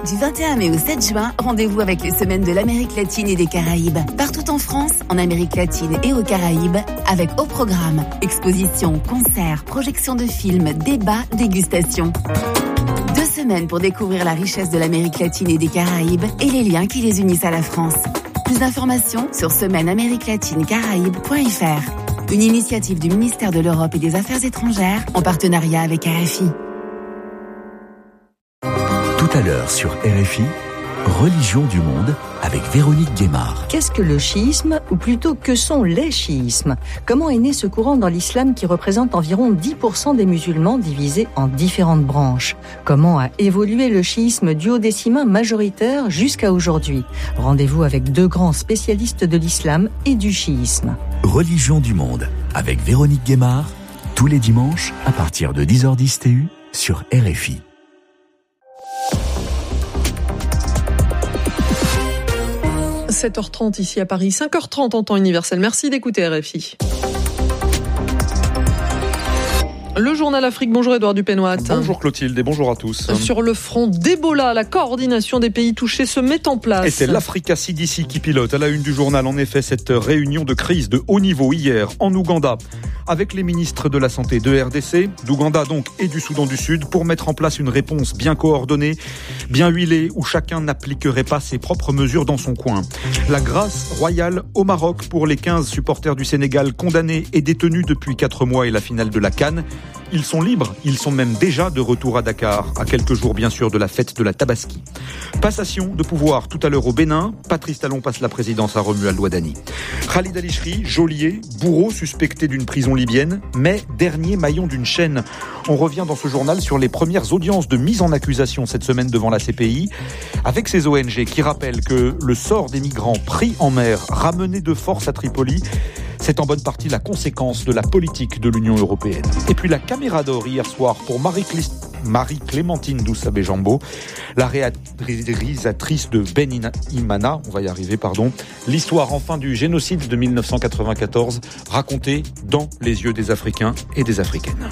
Du 21 mai au 7 juin, rendez-vous avec les semaines de l'Amérique latine et des Caraïbes. Partout en France, en Amérique latine et aux Caraïbes, avec au programme expositions, concerts, projections de films, débats, dégustations. 2 semaines pour découvrir la richesse de l'Amérique latine et des Caraïbes et les liens qui les unissent à la France. Plus d'informations sur semaine-amérique-latine-caraïbes.fr. Une initiative du ministère de l'Europe et des Affaires étrangères en partenariat avec RFI. Tout à l'heure sur RFI, Religion du monde avec Véronique Guémard. Qu'est-ce que le chiisme, ou plutôt que sont les chiismes ? Comment est né ce courant dans l'islam qui représente environ 10% des musulmans divisés en différentes branches ? Comment a évolué le chiisme duodécimain majoritaire jusqu'à aujourd'hui ? Rendez-vous avec 2 grands spécialistes de l'islam et du chiisme. Religion du monde avec Véronique Guémard, tous les dimanches à partir de 10h10 TU sur RFI. 7h30 ici à Paris, 5h30 en temps universel. Merci d'écouter RFI. Le journal Afrique, bonjour Édouard Dupénoit. Bonjour Clotilde et bonjour à tous. Sur le front d'Ebola, la coordination des pays touchés se met en place. Et c'est l'Africa CDC qui pilote à la une du journal en effet cette réunion de crise de haut niveau hier en Ouganda avec les ministres de la Santé de RDC, d'Ouganda donc et du Soudan du Sud pour mettre en place une réponse bien coordonnée, bien huilée où chacun n'appliquerait pas ses propres mesures dans son coin. La grâce royale au Maroc pour les 15 supporters du Sénégal condamnés et détenus depuis 4 mois et la finale de la CAN. Ils sont libres, ils sont même déjà de retour à Dakar, à quelques jours bien sûr de la fête de la Tabaski. Passation de pouvoir tout à l'heure au Bénin, Patrice Talon passe la présidence à Romuald Ouadani. Khalid Ali-Chri, geôlier, bourreau suspecté d'une prison libyenne, mais dernier maillon d'une chaîne. On revient dans ce journal sur les premières audiences de mise en accusation cette semaine devant la CPI, avec ces ONG qui rappellent que le sort des migrants pris en mer, ramenés de force à Tripoli, c'est en bonne partie la conséquence de la politique de l'Union européenne. Et puis la caméra d'or hier soir pour Marie-Clémentine Doussabé-Jambo, la réalisatrice de Ben Imana, l'histoire enfin du génocide de 1994, racontée dans les yeux des Africains et des Africaines.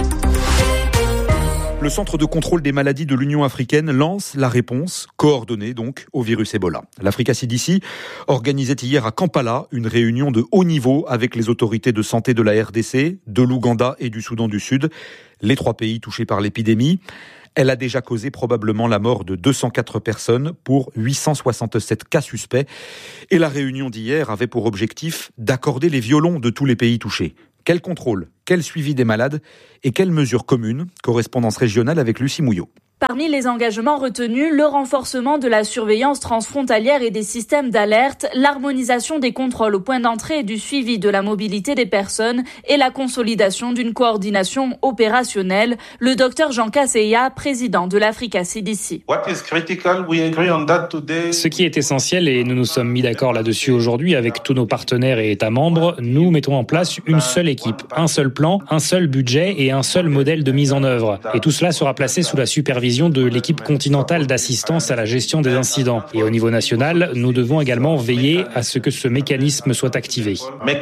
Le Centre de contrôle des maladies de l'Union africaine lance la réponse, coordonnée donc, au virus Ebola. L'Africa CDC organisait hier à Kampala une réunion de haut niveau avec les autorités de santé de la RDC, de l'Ouganda et du Soudan du Sud, les 3 pays touchés par l'épidémie. Elle a déjà causé probablement la mort de 204 personnes pour 867 cas suspects. Et la réunion d'hier avait pour objectif d'accorder les violons de tous les pays touchés. Quel contrôle, quel suivi des malades et quelles mesures communes ? Correspondance régionale avec Lucie Mouillot. Parmi les engagements retenus, le renforcement de la surveillance transfrontalière et des systèmes d'alerte, l'harmonisation des contrôles au point d'entrée et du suivi de la mobilité des personnes et la consolidation d'une coordination opérationnelle. Le docteur Jean Kasseya, président de l'Africa CDC. Ce qui est essentiel, et nous nous sommes mis d'accord là-dessus aujourd'hui avec tous nos partenaires et États membres, nous mettons en place une seule équipe, un seul plan, un seul budget et un seul modèle de mise en œuvre. Et tout cela sera placé sous la supervision de l'équipe continentale d'assistance à la gestion des incidents. Et au niveau national, nous devons également veiller à ce que ce mécanisme soit activé.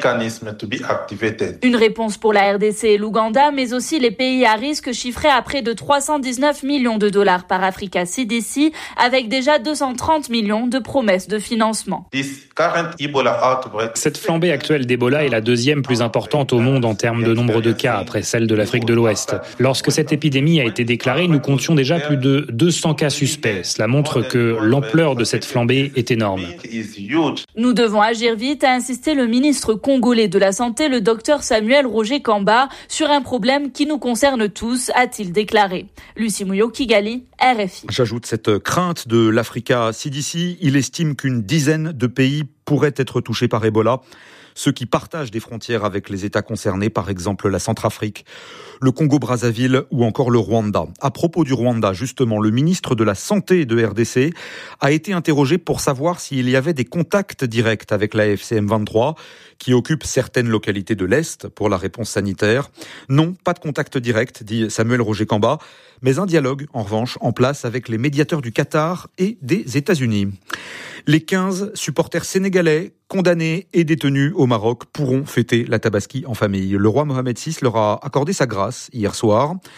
Une réponse pour la RDC et l'Ouganda, mais aussi les pays à risque chiffrés à près de 319 millions de dollars par Africa CDC, avec déjà 230 millions de promesses de financement. Cette flambée actuelle d'Ebola est la 2e plus importante au monde en termes de nombre de cas, après celle de l'Afrique de l'Ouest. Lorsque cette épidémie a été déclarée, nous comptions déjà plus de 200 cas suspects. Cela montre que l'ampleur de cette flambée est énorme. Nous devons agir vite, a insisté le ministre congolais de la Santé, le docteur Samuel Roger Kamba, sur un problème qui nous concerne tous, a-t-il déclaré. Lucie Mouillot, Kigali, RFI. J'ajoute cette crainte de l'Africa CDC. Il estime qu'une dizaine de pays pourraient être touchés par Ebola. Ceux qui partagent des frontières avec les États concernés, par exemple la Centrafrique, le Congo-Brazzaville ou encore le Rwanda. À propos du Rwanda, justement, le ministre de la Santé de RDC a été interrogé pour savoir s'il y avait des contacts directs avec la FCM 23, qui occupe certaines localités de l'Est pour la réponse sanitaire. Non, pas de contact direct, dit Samuel Roger Kamba, mais un dialogue, en revanche, en place avec les médiateurs du Qatar et des États-Unis. Les 15 supporters sénégalais condamnés et détenus au Maroc pourront fêter la Tabaski en famille. Le roi Mohamed VI leur a accordé sa grâce hier soir.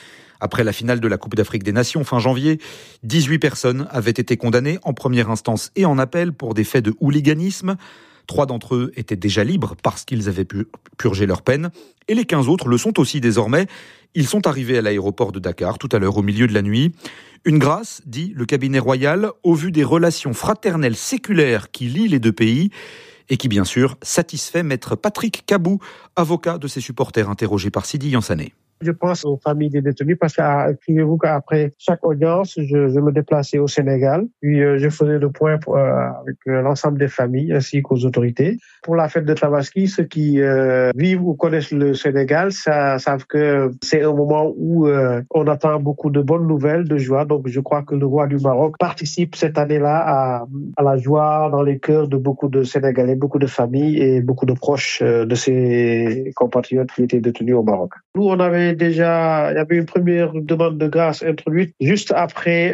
Après la finale de la Coupe d'Afrique des Nations fin janvier, 18 personnes avaient été condamnées en première instance et en appel pour des faits de hooliganisme. 3 d'entre eux étaient déjà libres parce qu'ils avaient pu purger leur peine. Et les 15 autres le sont aussi désormais. Ils sont arrivés à l'aéroport de Dakar tout à l'heure au milieu de la nuit. Une grâce, dit le cabinet royal, au vu des relations fraternelles séculaires qui lient les deux pays et qui, bien sûr, satisfait maître Patrick Kabou, avocat de ses supporters interrogés par Sidi Yansané. Je pense aux familles des détenus parce que, figurez-vous qu'après chaque audience, je me déplaçais au Sénégal. Puis je faisais le point avec l'ensemble des familles ainsi qu'aux autorités. Pour la fête de Tabaski, ceux qui vivent ou connaissent le Sénégal savent que c'est un moment où on attend beaucoup de bonnes nouvelles, de joie. Donc je crois que le roi du Maroc participe cette année-là à la joie dans les cœurs de beaucoup de Sénégalais, beaucoup de familles et beaucoup de proches de ses compatriotes qui étaient détenus au Maroc. Nous, il y avait une première demande de grâce introduite juste après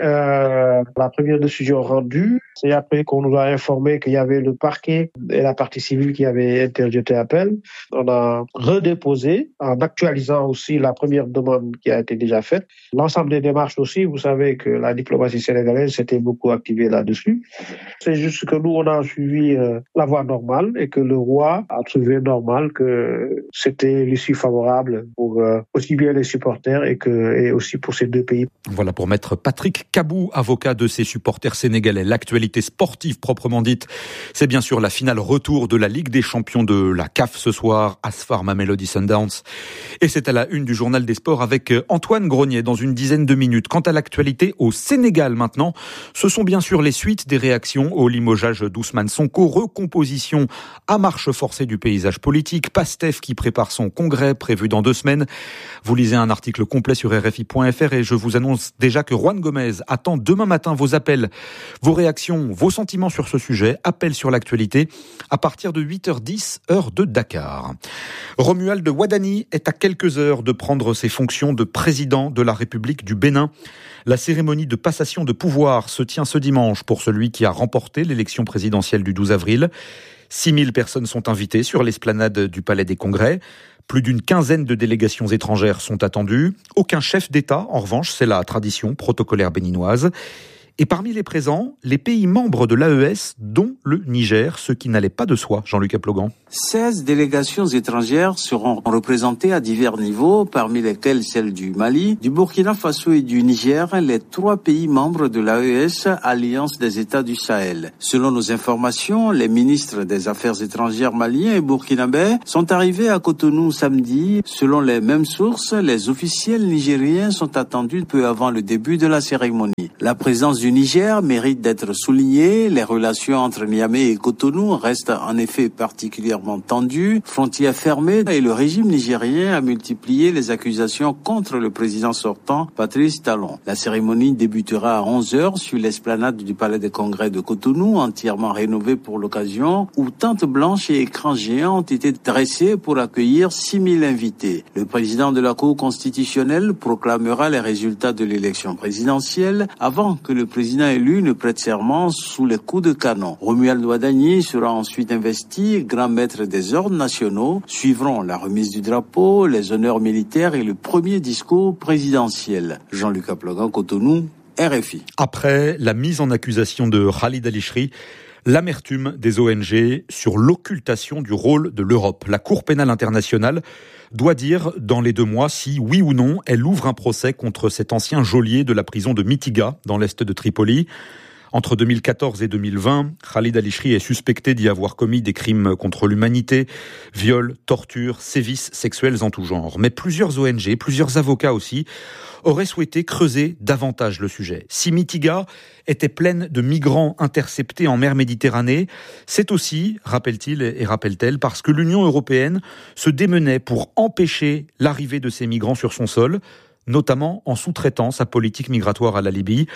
la première décision rendue. C'est après qu'on nous a informé qu'il y avait le parquet et la partie civile qui avaient interjeté appel. On a redéposé en actualisant aussi la première demande qui a été déjà faite. L'ensemble des démarches aussi, vous savez que la diplomatie sénégalaise s'était beaucoup activée là-dessus. C'est juste que nous, on a suivi la voie normale et que le roi a trouvé normal que c'était l'issue favorable pour aussi bien les supporters et aussi pour ces deux pays. Voilà pour maître Patrick Kabou, avocat de ces supporters sénégalais. L'actualité sportive proprement dite, c'est bien sûr la finale retour de la Ligue des Champions de la CAF ce soir, AS Mamelodi Sundowns. Et c'est à la une du journal des sports avec Antoine Grenier dans une dizaine de minutes. Quant à l'actualité au Sénégal maintenant, ce sont bien sûr les suites des réactions au limogeage d'Ousmane Sonko, recomposition à marche forcée du paysage politique, PASTEF qui prépare son congrès prévu dans 2 semaines. Vous lisez un article complet sur RFI.fr et je vous annonce déjà que Juan Gomez attend demain matin vos appels, vos réactions, vos sentiments sur ce sujet. Appel sur l'actualité à partir de 8h10, heure de Dakar. Romuald Wadani est à quelques heures de prendre ses fonctions de président de la République du Bénin. La cérémonie de passation de pouvoir se tient ce dimanche pour celui qui a remporté l'élection présidentielle du 12 avril. 6000 personnes sont invitées sur l'esplanade du Palais des Congrès. Plus d'une quinzaine de délégations étrangères sont attendues. Aucun chef d'État, en revanche, c'est la tradition protocolaire béninoise. Et parmi les présents, les pays membres de l'AES, dont le Niger, ce qui n'allait pas de soi, Jean-Luc Aplogan. 16 délégations étrangères seront représentées à divers niveaux, parmi lesquelles celles du Mali, du Burkina Faso et du Niger, les 3 pays membres de l'AES, Alliance des États du Sahel. Selon nos informations, les ministres des Affaires étrangères maliens et burkinabés sont arrivés à Cotonou samedi. Selon les mêmes sources, les officiels nigériens sont attendus peu avant le début de la cérémonie. La présence du Niger mérite d'être soulignée. Les relations entre Niamey et Cotonou restent en effet particulièrement tendues. Frontières fermées et le régime nigérien a multiplié les accusations contre le président sortant, Patrice Talon. La cérémonie débutera à 11h sur l'esplanade du Palais des Congrès de Cotonou, entièrement rénovée pour l'occasion, où tentes blanches et écrans géants ont été dressés pour accueillir 6000 invités. Le président de la Cour constitutionnelle proclamera les résultats de l'élection présidentielle avant que le président élu ne prête serment sous les coups de canon. Romuald Wadani sera ensuite investi grand maître des ordres nationaux. Suivront la remise du drapeau, les honneurs militaires et le premier discours présidentiel. Jean-Luc Aplogan, Cotonou, RFI. Après la mise en accusation de Khalid Al-Ishri, l'amertume des ONG sur l'occultation du rôle de l'Europe. La Cour pénale internationale doit dire dans les 2 mois si, oui ou non, elle ouvre un procès contre cet ancien geôlier de la prison de Mitiga, dans l'est de Tripoli. Entre 2014 et 2020, Khalid Al-Ishri est suspecté d'y avoir commis des crimes contre l'humanité, viols, tortures, sévices sexuels en tout genre. Mais plusieurs ONG, plusieurs avocats aussi, auraient souhaité creuser davantage le sujet. Si Mitiga était pleine de migrants interceptés en mer Méditerranée, c'est aussi, rappelle-t-il et rappelle-t-elle, parce que l'Union européenne se démenait pour empêcher l'arrivée de ces migrants sur son sol, notamment en sous-traitant sa politique migratoire à la Libye.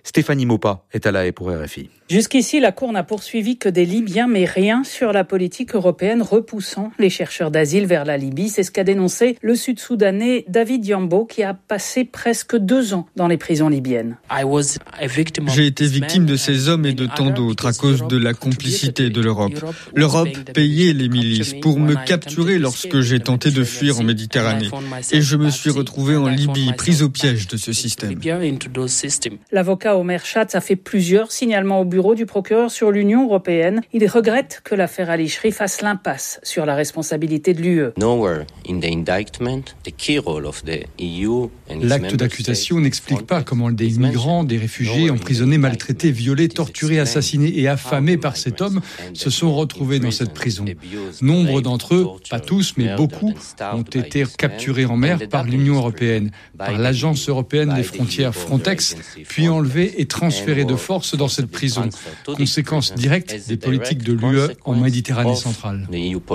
Stéphanie Maupas est à La Haye pour RFI. Jusqu'ici, la Cour n'a poursuivi que des Libyens, mais rien sur la politique européenne repoussant les chercheurs d'asile vers la Libye. C'est ce qu'a dénoncé le Sud-Soudanais David Yambo, qui a passé presque 2 ans dans les prisons libyennes. J'ai été victime de ces hommes et de tant d'autres à cause de la complicité de l'Europe. L'Europe payait les milices pour me capturer lorsque j'ai tenté de fuir en Méditerranée. Et je me suis retrouvé en Libye, prise au piège de ce système. L'avocat Omer Schatz a fait plusieurs signalements au bureau du procureur sur l'Union européenne. Il regrette que l'affaire Ali Shri fasse l'impasse sur la responsabilité de l'UE. L'acte d'accusation n'explique pas comment des migrants, des réfugiés emprisonnés, maltraités, violés, torturés, assassinés et affamés par cet homme se sont retrouvés dans cette prison. Nombre d'entre eux, pas tous, mais beaucoup, ont été capturés en mer par l'Union européenne, par l'Agence européenne des frontières Frontex, puis enlevés et transférés de force dans cette prison. Conséquence directe des politiques de l'UE en Méditerranée centrale.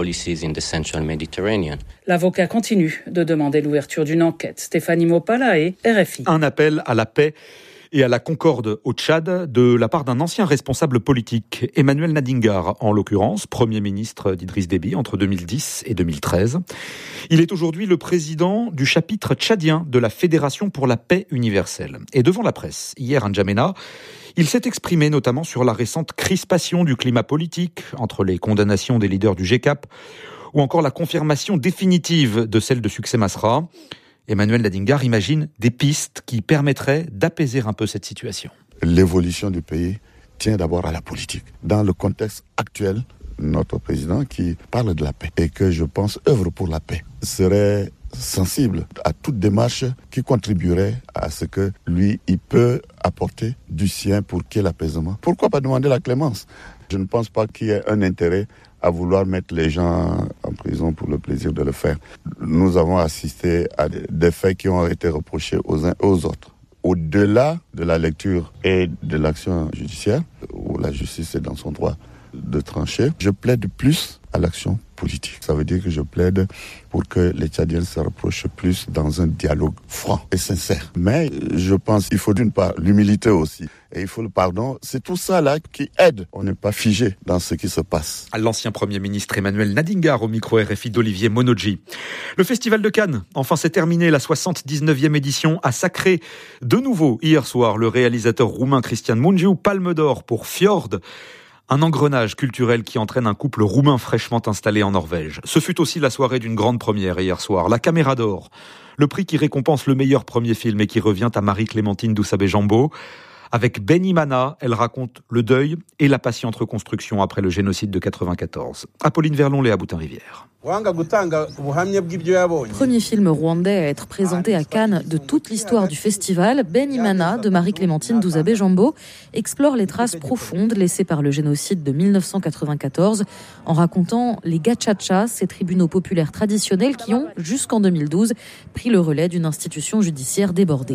L'avocat continue de demander l'ouverture d'une enquête. Stéphanie Maupas et RFI. Un appel à la paix et à la concorde au Tchad de la part d'un ancien responsable politique, Emmanuel Nadingar, en l'occurrence, Premier ministre d'Idriss Déby entre 2010 et 2013. Il est aujourd'hui le président du chapitre tchadien de la Fédération pour la paix universelle. Et devant la presse, hier à N'Djamena, il s'est exprimé notamment sur la récente crispation du climat politique entre les condamnations des leaders du GCAP ou encore la confirmation définitive de celle de Succès Masra. Emmanuel Nadingar imagine des pistes qui permettraient d'apaiser un peu cette situation. L'évolution du pays tient d'abord à la politique. Dans le contexte actuel, notre président qui parle de la paix et que je pense œuvre pour la paix serait sensible à toute démarche qui contribuerait à ce que lui, il peut apporter du sien pour qu'il y ait l'apaisement. Pourquoi pas demander la clémence ? Je ne pense pas qu'il y ait un intérêt à vouloir mettre les gens en prison pour le plaisir de le faire. Nous avons assisté à des faits qui ont été reprochés aux uns et aux autres. Au-delà de la lecture et de l'action judiciaire, où la justice est dans son droit de trancher, je plaide plus à l'action politique. Ça veut dire que je plaide pour que les Tchadiens se rapprochent plus dans un dialogue franc et sincère. Mais je pense qu'il faut d'une part l'humilité aussi. Et il faut le pardon. C'est tout ça là qui aide. On n'est pas figé dans ce qui se passe. L'ancien Premier ministre Emmanuel Nadingar au micro RFI d'Olivier Monodji. Le Festival de Cannes, enfin c'est terminé. La 79e édition a sacré de nouveau hier soir le réalisateur roumain Cristian Mungiu, Palme d'Or pour Fjord. Un engrenage culturel qui entraîne un couple roumain fraîchement installé en Norvège. Ce fut aussi la soirée d'une grande première hier soir, la Caméra d'Or. Le prix qui récompense le meilleur premier film et qui revient à Marie-Clémentine Doussabé-Jambaud. Avec Benimana, elle raconte le deuil et la patiente reconstruction après le génocide de 94. Apolline Verlon, Léa Boutin-Rivière. Premier film rwandais à être présenté à Cannes de toute l'histoire du festival, Benimana de Marie-Clémentine Doussabé-Jambaud explore les traces profondes laissées par le génocide de 1994 en racontant les gachachas, ces tribunaux populaires traditionnels qui ont, jusqu'en 2012, pris le relais d'une institution judiciaire débordée.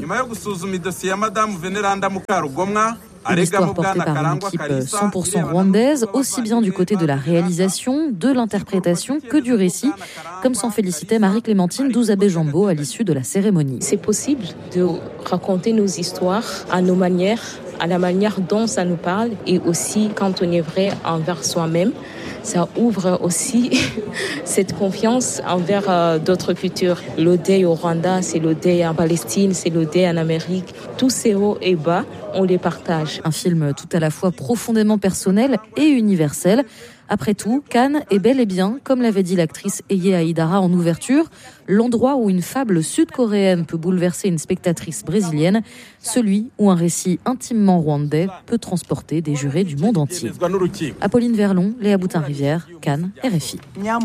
Une histoire portée par une équipe 100% rwandaise, aussi bien du côté de la réalisation, de l'interprétation que du récit, comme s'en félicitait Marie-Clémentine Doussabé-Jambaud à l'issue de la cérémonie. C'est possible de raconter nos histoires à nos manières, à la manière dont ça nous parle, et aussi quand on est vrai envers soi-même. Ça ouvre aussi cette confiance envers d'autres cultures. Le deuil au Rwanda, c'est le deuil en Palestine, c'est le deuil en Amérique. Tous ces hauts et bas, on les partage. Un film tout à la fois profondément personnel et universel. Après tout, Cannes est bel et bien, comme l'avait dit l'actrice Eye Aïdara en ouverture, l'endroit où une fable sud-coréenne peut bouleverser une spectatrice brésilienne, celui où un récit intimement rwandais peut transporter des jurés du monde entier. Apolline Verlon, Léa Boutin-Rivière, Cannes, RFI.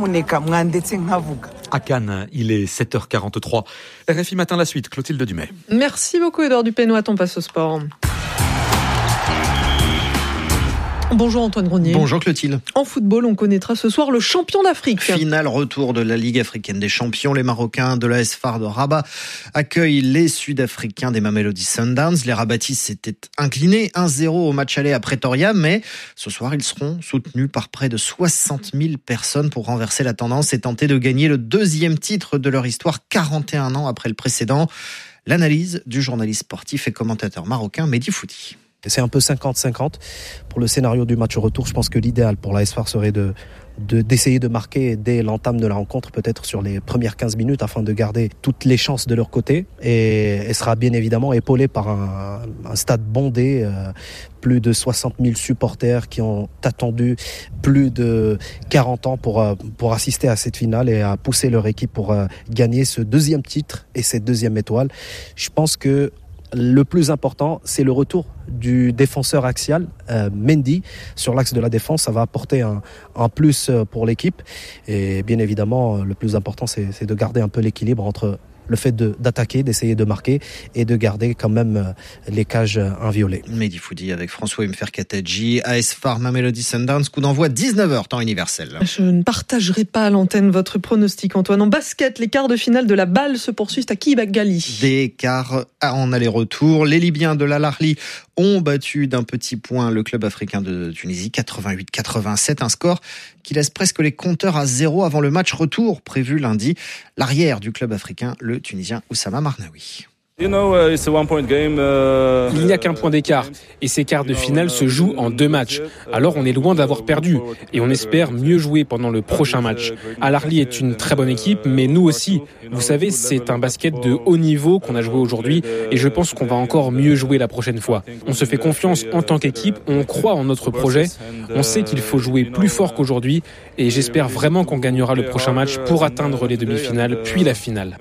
À Cannes, il est 7h43. RFI Matin, la suite, Clotilde Dumais. Merci beaucoup Edouard Dupénois, on passe au sport. Bonjour Antoine Grenier. Bonjour Clotilde. En football, on connaîtra ce soir le champion d'Afrique. Final retour de la Ligue africaine des champions. Les Marocains de l'AS FAR de Rabat accueillent les Sud-Africains des Mamelodi Sundowns. Les Rabatis s'étaient inclinés 1-0 au match aller à Pretoria, mais ce soir, ils seront soutenus par près de 60 000 personnes pour renverser la tendance et tenter de gagner le deuxième titre de leur histoire 41 ans après le précédent. L'analyse du journaliste sportif et commentateur marocain Mehdi Foudi. C'est un peu 50-50 pour le scénario du match retour. Je pense que l'idéal pour l'AS FAR serait d'essayer de marquer dès l'entame de la rencontre, peut-être sur les premières 15 minutes, afin de garder toutes les chances de leur côté. Et sera bien évidemment épaulé par un stade bondé, plus de 60 000 supporters qui ont attendu plus de 40 ans pour assister à cette finale et à pousser leur équipe pour gagner ce deuxième titre et cette deuxième étoile. Je pense que le plus important, c'est le retour du défenseur axial, Mendy, sur l'axe de la défense. Ça va apporter un plus pour l'équipe. Et bien évidemment, le plus important, c'est de garder un peu l'équilibre entre le fait d'attaquer, d'essayer de marquer et de garder quand même les cages inviolées. Mehdi Foudi avec François Mferkatadji, AS FAR Mamelody Sundowns, coup d'envoi 19h, temps universel. Je ne partagerai pas à l'antenne votre pronostic, Antoine. En basket, les quarts de finale de la balle se poursuivent à Kibagali. Des quarts en aller-retour. Les Libyens de l'Al Ahly ont battu d'un petit point le club africain de Tunisie, 88-87, un score qui laisse presque les compteurs à zéro avant le match retour prévu lundi. L'arrière du club africain, le Tunisien Oussama Marnaoui. Il n'y a qu'un point d'écart et ces quarts de finale se jouent en 2 matchs. Alors on est loin d'avoir perdu et on espère mieux jouer pendant le prochain match. Al Ahly est une très bonne équipe, mais nous aussi. Vous savez, c'est un basket de haut niveau qu'on a joué aujourd'hui et je pense qu'on va encore mieux jouer la prochaine fois. On se fait confiance en tant qu'équipe, on croit en notre projet, on sait qu'il faut jouer plus fort qu'aujourd'hui et j'espère vraiment qu'on gagnera le prochain match pour atteindre les demi-finales puis la finale.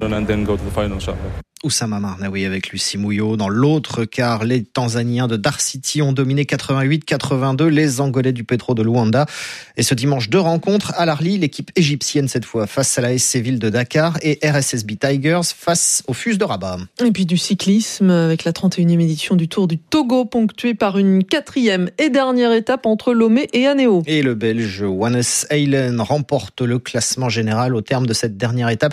Oussama Marnaoui avec Lucie Mouillot. Dans l'autre quart, les Tanzaniens de Dar City ont dominé 88-82 les Angolais du Petro de Luanda. Et ce dimanche, 2 rencontres. Al Ahly, l'équipe égyptienne cette fois, face à la SC Ville de Dakar, et RSSB Tigers face au FUS de Rabat. Et puis du cyclisme avec la 31e édition du Tour du Togo, ponctuée par une 4e et dernière étape entre Lomé et Anéo. Et le Belge Wannes Eilen remporte le classement général au terme de cette dernière étape.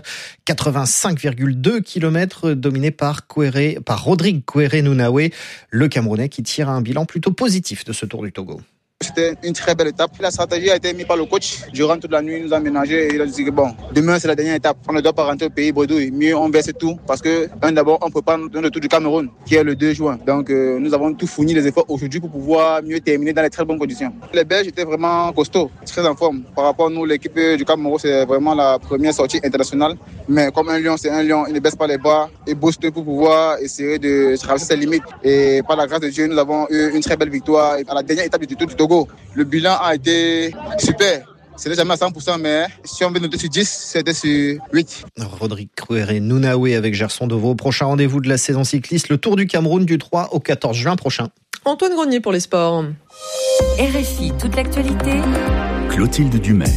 85,2 km dominé par Rodrigue Kouéré-Nounaoué, le Camerounais qui tire un bilan plutôt positif de ce Tour du Togo. C'était une très belle étape. La stratégie a été mise par le coach. Durant toute la nuit, il nous a ménagé et il a dit que demain c'est la dernière étape. On ne doit pas rentrer au pays bredouille. Mieux on verse tout parce que d'abord on prépare le Tour du Cameroun qui est le 2 juin. Donc nous avons tout fourni les efforts aujourd'hui pour pouvoir mieux terminer dans les très bonnes conditions. Les Belges étaient vraiment costauds, très en forme. Par rapport à nous, l'équipe du Cameroun, c'est vraiment la première sortie internationale. Mais comme un lion, c'est un lion, il ne baisse pas les bras et booste pour pouvoir essayer de traverser ses limites. Et par la grâce de Dieu, nous avons eu une très belle victoire à la dernière étape du Tour du Togo. Le bilan a été super. Ce n'est jamais à 100%, mais si on veut noter sur 10, c'était sur 8. Rodrigue Kouéré-Nounaoué avec Gerson Deveau. Prochain rendez-vous de la saison cycliste, le Tour du Cameroun du 3 au 14 juin prochain. Antoine Grenier pour les sports. RFI, toute l'actualité. Clotilde Dumais.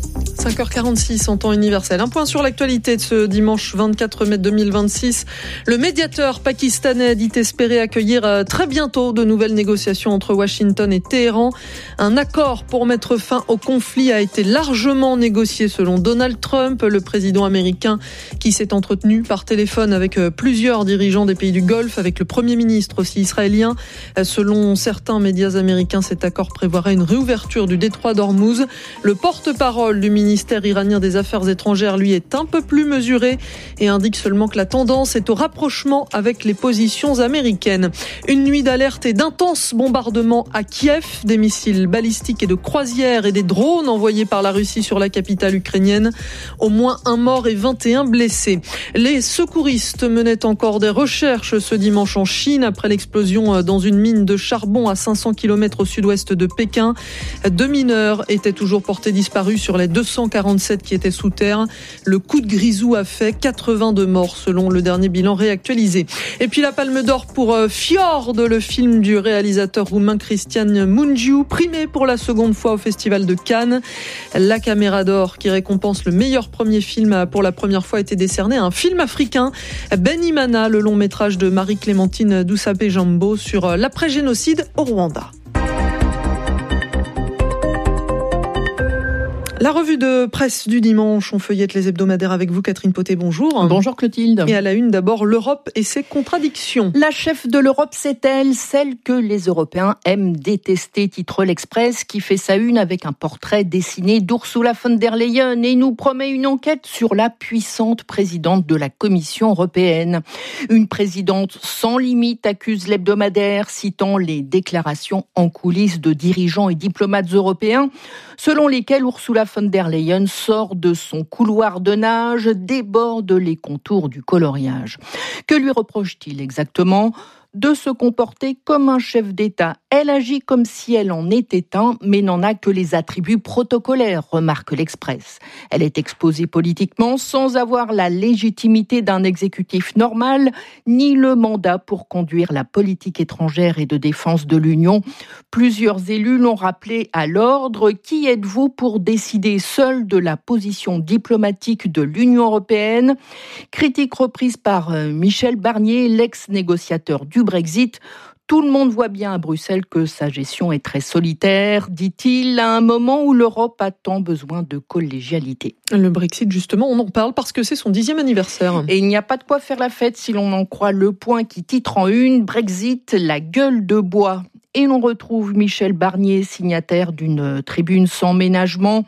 5h46 en temps universel. Un point sur l'actualité de ce dimanche 24 mai 2026. Le médiateur pakistanais dit espérer accueillir très bientôt de nouvelles négociations entre Washington et Téhéran. Un accord pour mettre fin au conflit a été largement négocié selon Donald Trump, le président américain qui s'est entretenu par téléphone avec plusieurs dirigeants des pays du Golfe, avec le Premier ministre aussi israélien. Selon certains médias américains, cet accord prévoirait une réouverture du détroit d'Ormuz. Le porte-parole du ministère iranien des Affaires étrangères, lui, est un peu plus mesuré et indique seulement que la tendance est au rapprochement avec les positions américaines. Une nuit d'alerte et d'intenses bombardements à Kiev, des missiles balistiques et de croisières et des drones envoyés par la Russie sur la capitale ukrainienne. Au moins 1 mort et 21 blessés. Les secouristes menaient encore des recherches ce dimanche en Chine après l'explosion dans une mine de charbon à 500 km au sud-ouest de Pékin. 2 mineurs étaient toujours portés disparus sur les 247 qui étaient sous terre. Le coup de grisou a fait 82 morts selon le dernier bilan réactualisé. Et puis la Palme d'Or pour Fjord, le film du réalisateur roumain Cristian Mungiu, primé pour la seconde fois au Festival de Cannes. La Caméra d'Or qui récompense le meilleur premier film a pour la première fois été décerné à un film africain, Ben Imana, le long métrage de Marie-Clémentine Doussapé-Jambo sur l'après-génocide au Rwanda. La revue de presse du dimanche, on feuillette les hebdomadaires avec vous, Catherine Potet, bonjour. Bonjour Clotilde. Et à la une, d'abord, l'Europe et ses contradictions. La chef de l'Europe, c'est-elle, celle que les Européens aiment détester, titre l'Express, qui fait sa une avec un portrait dessiné d'Ursula von der Leyen et nous promet une enquête sur la puissante présidente de la Commission européenne. Une présidente sans limite, accuse l'hebdomadaire, citant les déclarations en coulisses de dirigeants et diplomates européens, selon lesquels Ursula von der Leyen sort de son couloir de nage, déborde les contours du coloriage. Que lui reproche-t-il exactement ? De se comporter comme un chef d'État. Elle agit comme si elle en était un, mais n'en a que les attributs protocolaires, remarque l'Express. Elle est exposée politiquement sans avoir la légitimité d'un exécutif normal, ni le mandat pour conduire la politique étrangère et de défense de l'Union. Plusieurs élus l'ont rappelé à l'ordre. Qui êtes-vous pour décider seul de la position diplomatique de l'Union européenne ? Critique reprise par Michel Barnier, l'ex-négociateur du Brexit. Tout le monde voit bien à Bruxelles que sa gestion est très solitaire, dit-il, à un moment où l'Europe a tant besoin de collégialité. Le Brexit, justement, on en parle parce que c'est son 10e anniversaire. Et il n'y a pas de quoi faire la fête si l'on en croit Le Point qui titre en une « Brexit, la gueule de bois ». Et l'on retrouve Michel Barnier, signataire d'une tribune sans ménagement.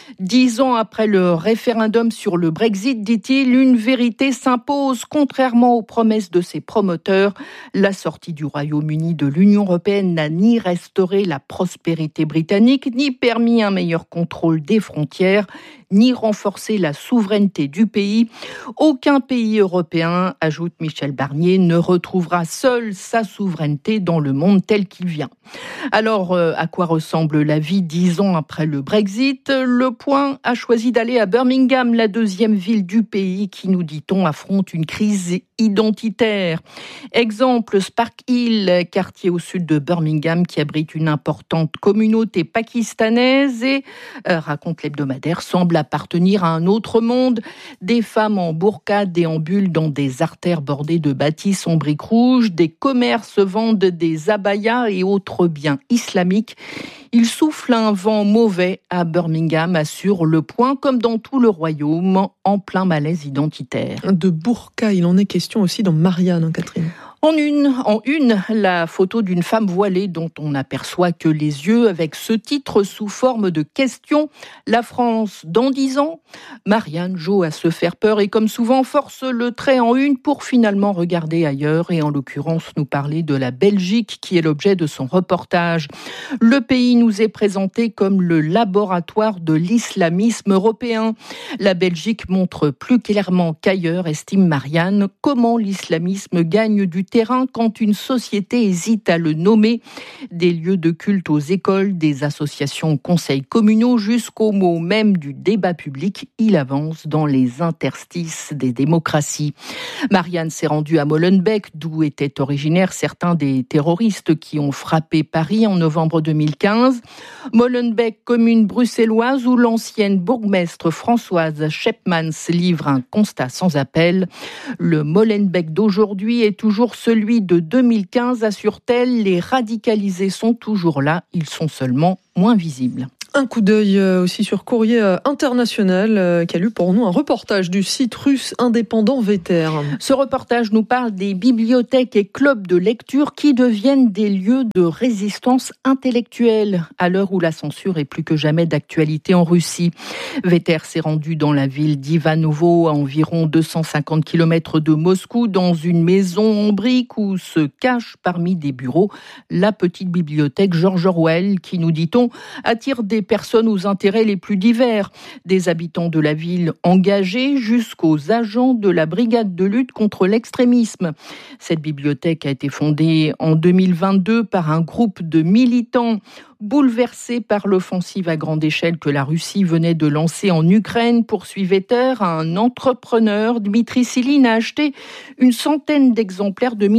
10 ans après le référendum sur le Brexit, dit-il, une vérité s'impose. Contrairement aux promesses de ses promoteurs, la sortie du Royaume-Uni de l'Union européenne n'a ni restauré la prospérité britannique, ni permis un meilleur contrôle des frontières, ni renforcé la souveraineté du pays. Aucun pays européen, ajoute Michel Barnier, ne retrouvera seul sa souveraineté dans le monde tel qu'il vient. Alors, à quoi ressemble la vie 10 ans après le Brexit ? Le Point a choisi d'aller à Birmingham, la deuxième ville du pays qui, nous dit-on, affronte une crise identitaire. Exemple, Spark Hill, quartier au sud de Birmingham qui abrite une importante communauté pakistanaise et, raconte l'hebdomadaire, semble appartenir à un autre monde. Des femmes en burqa déambulent dans des artères bordées de bâtisses en briques rouges, des commerces vendent des abayas et autres biens islamiques. Il souffle un vent mauvais à Birmingham, assure Le Point, comme dans tout le royaume, en plein malaise identitaire. De burqa, il en est question aussi dans Marianne, Catherine. En une, la photo d'une femme voilée dont on n'aperçoit que les yeux avec ce titre sous forme de question. La France dans 10 ans. Marianne joue à se faire peur et comme souvent force le trait en une pour finalement regarder ailleurs et en l'occurrence nous parler de la Belgique qui est l'objet de son reportage. Le pays nous est présenté comme le laboratoire de l'islamisme européen. La Belgique montre plus clairement qu'ailleurs, estime Marianne, comment l'islamisme gagne du terrain quand une société hésite à le nommer. Des lieux de culte aux écoles, des associations conseils communaux jusqu'au mot même du débat public, il avance dans les interstices des démocraties. Marianne s'est rendue à Molenbeek, d'où étaient originaires certains des terroristes qui ont frappé Paris en novembre 2015. Molenbeek, commune bruxelloise où l'ancienne bourgmestre Françoise Schepmans livre un constat sans appel. Le Molenbeek d'aujourd'hui est toujours celui de 2015, assure-t-elle. Les radicalisés sont toujours là, ils sont seulement moins visibles. Un coup d'œil aussi sur Courrier International qui a lu pour nous un reportage du site russe indépendant Vetter. Ce reportage nous parle des bibliothèques et clubs de lecture qui deviennent des lieux de résistance intellectuelle à l'heure où la censure est plus que jamais d'actualité en Russie. Vetter s'est rendu dans la ville d'Ivanovo, à environ 250 km de Moscou, dans une maison en briques où se cache parmi des bureaux la petite bibliothèque George Orwell qui, nous dit-on, attire des personnes aux intérêts les plus divers, des habitants de la ville engagés jusqu'aux agents de la brigade de lutte contre l'extrémisme. Cette bibliothèque a été fondée en 2022 par un groupe de militants bouleversé par l'offensive à grande échelle que la Russie venait de lancer en Ukraine, poursuit Vetter, un entrepreneur, Dmitri Siline, a acheté une centaine d'exemplaires de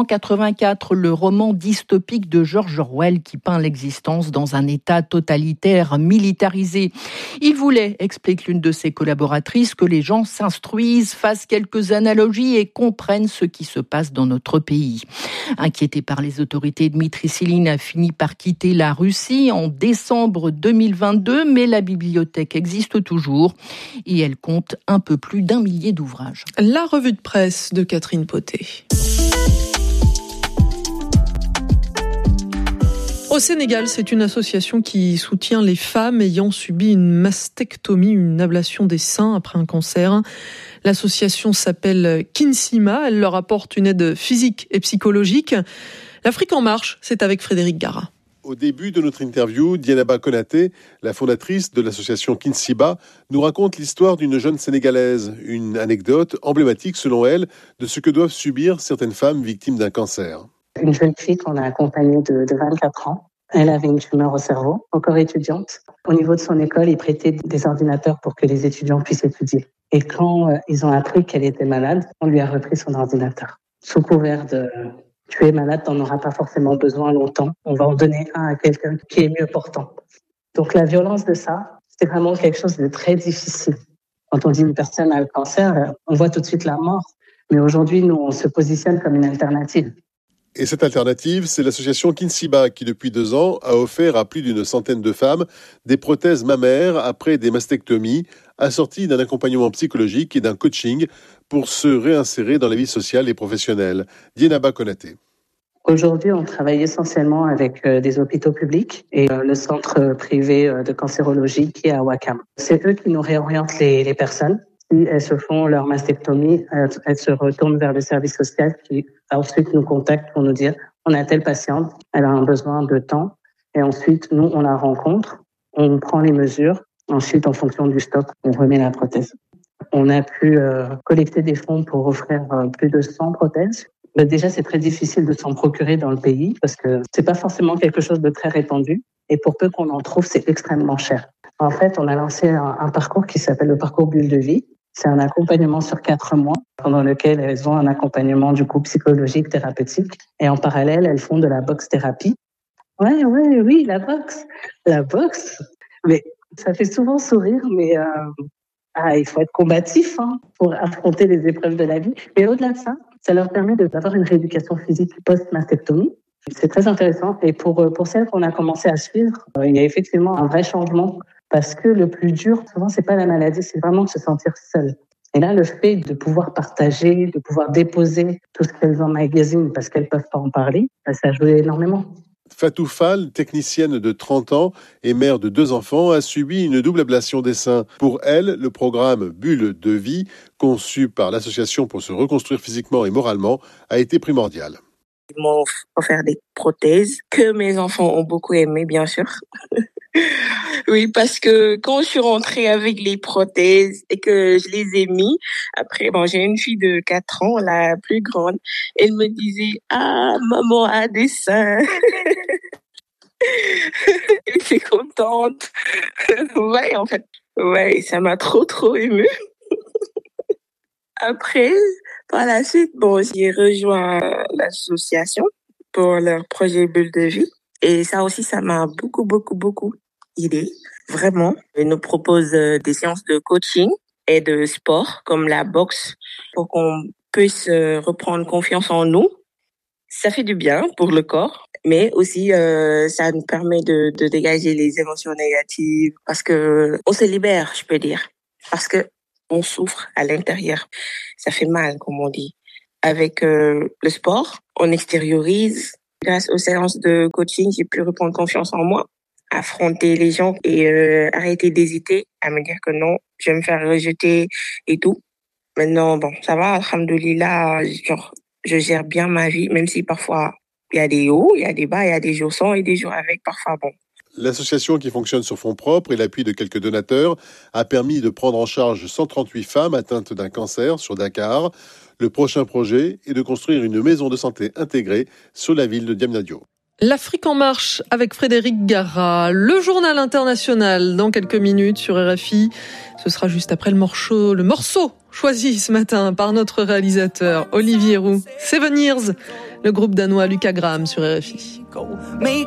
1984, le roman dystopique de George Orwell qui peint l'existence dans un État totalitaire militarisé. Il voulait, explique l'une de ses collaboratrices, que les gens s'instruisent, fassent quelques analogies et comprennent ce qui se passe dans notre pays. Inquiété par les autorités, Dmitri Siline a fini par quitter la Russie Russie en décembre 2022, mais la bibliothèque existe toujours et elle compte un peu plus d'1 millier d'ouvrages. La revue de presse de Catherine Potet. Au Sénégal, c'est une association qui soutient les femmes ayant subi une mastectomie, une ablation des seins après un cancer. L'association s'appelle Kinsima, elle leur apporte une aide physique et psychologique. L'Afrique en marche, c'est avec Frédéric Gara. Au début de notre interview, Dienaba Konaté, la fondatrice de l'association Kinsiba, nous raconte l'histoire d'une jeune Sénégalaise, une anecdote emblématique selon elle de ce que doivent subir certaines femmes victimes d'un cancer. Une jeune fille qu'on a accompagnée de 24 ans. Elle avait une tumeur au cerveau, encore étudiante. Au niveau de son école, ils prêtaient des ordinateurs pour que les étudiants puissent étudier. Et quand ils ont appris qu'elle était malade, on lui a repris son ordinateur. Sous couvert de « tu es malade, t'en auras pas forcément besoin longtemps. On va en donner un à quelqu'un qui est mieux portant ». Donc la violence de ça, c'est vraiment quelque chose de très difficile. Quand on dit une personne a le cancer, on voit tout de suite la mort. Mais aujourd'hui, nous, on se positionne comme une alternative. Et cette alternative, c'est l'association Kinsiba qui, depuis 2 ans, a offert à plus d'une centaine de femmes des prothèses mammaires après des mastectomies, assorties d'un accompagnement psychologique et d'un coaching pour se réinsérer dans la vie sociale et professionnelle. Dienaba Konaté. Aujourd'hui, on travaille essentiellement avec des hôpitaux publics et le centre privé de cancérologie qui est à Ouakam. C'est eux qui nous réorientent les personnes. Si elles se font leur mastectomie, elles se retournent vers le service social qui ensuite nous contacte pour nous dire on a telle patiente, elle a un besoin de temps et ensuite nous on la rencontre, on prend les mesures, ensuite en fonction du stock on remet la prothèse. On a pu collecter des fonds pour offrir plus de 100 prothèses. Mais déjà c'est très difficile de s'en procurer dans le pays parce que c'est pas forcément quelque chose de très répandu et pour peu qu'on en trouve c'est extrêmement cher. En fait on a lancé un parcours qui s'appelle le parcours Bulle de Vie. C'est un accompagnement sur 4 mois pendant lequel elles ont un accompagnement du coup psychologique, thérapeutique. Et en parallèle, elles font de la boxe thérapie. Oui, la boxe. La boxe. Mais ça fait souvent sourire, mais il faut être combatif pour affronter les épreuves de la vie. Mais au-delà de ça, ça leur permet d'avoir une rééducation physique post-mastectomie. C'est très intéressant. Et pour celles qu'on a commencé à suivre, il y a effectivement un vrai changement. Parce que le plus dur, souvent, c'est pas la maladie, c'est vraiment de se sentir seul. Et là, le fait de pouvoir partager, de pouvoir déposer tout ce qu'elles emmagasinent parce qu'elles peuvent pas en parler, ça joue énormément. Fatou Fall, technicienne de 30 ans et mère de 2 enfants, a subi une double ablation des seins. Pour elle, le programme Bulle de Vie, conçu par l'association pour se reconstruire physiquement et moralement, a été primordial. Ils m'ont offert des prothèses que mes enfants ont beaucoup aimées, bien sûr. Oui, parce que quand je suis rentrée avec les prothèses et que je les ai mis, après, j'ai une fille de 4 ans, la plus grande, elle me disait « Ah, maman a des seins !» Elle était contente. Ouais, en fait, ça m'a trop émue. Après, par la suite, j'ai rejoint l'association pour leur projet Bulle de Vie. Et ça aussi, ça m'a beaucoup aidé, vraiment. Ils nous proposent des séances de coaching et de sport, comme la boxe, pour qu'on puisse reprendre confiance en nous. Ça fait du bien pour le corps, mais aussi ça nous permet de dégager les émotions négatives, parce que on se libère, je peux dire, parce que on souffre à l'intérieur. Ça fait mal, comme on dit. Avec le sport, on extériorise. Grâce aux séances de coaching, j'ai pu reprendre confiance en moi, affronter les gens et arrêter d'hésiter à me dire que non, je vais me faire rejeter et tout. Maintenant, ça va, alhamdoulilah, je gère bien ma vie, même si parfois il y a des hauts, il y a des bas, il y a des jours sans et des jours avec, parfois L'association, qui fonctionne sur fonds propres et l'appui de quelques donateurs, a permis de prendre en charge 138 femmes atteintes d'un cancer sur Dakar. Le prochain projet est de construire une maison de santé intégrée sur la ville de Diamniadio. L'Afrique en marche avec Frédéric Gara. Le journal international dans quelques minutes sur RFI. Ce sera juste après le morceau choisi ce matin par notre réalisateur Olivier Roux. 7 Years, le groupe danois Lucas Graham sur RFI.